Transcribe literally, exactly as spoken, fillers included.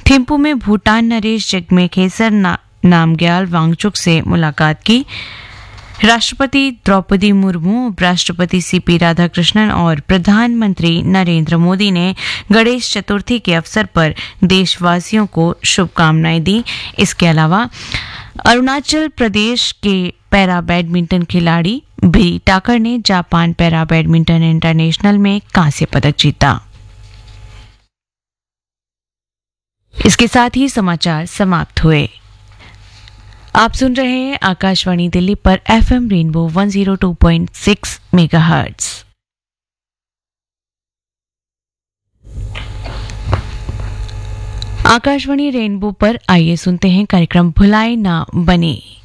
थिम्पू में भूटान नरेश जगमेखेसर ना, नामग्याल वांगचुक से मुलाकात की। राष्ट्रपति द्रौपदी मुर्मू, उपराष्ट्रपति सीपी राधाकृष्णन और प्रधानमंत्री नरेंद्र मोदी ने गणेश चतुर्थी के अवसर पर देशवासियों को शुभकामनाएं दी। इसके अलावा अरुणाचल प्रदेश के पैरा बैडमिंटन खिलाड़ी बी टाकर ने जापान पैरा बैडमिंटन इंटरनेशनल में कांस्य पदक जीता। इसके साथ ही समाचार समाप्त हुए। आप सुन रहे हैं आकाशवाणी दिल्ली पर FM rainbow one zero two point six megahertz. Akashvani rainbow पर आइए सुनते हैं कार्यक्रम भुलाए ना बने।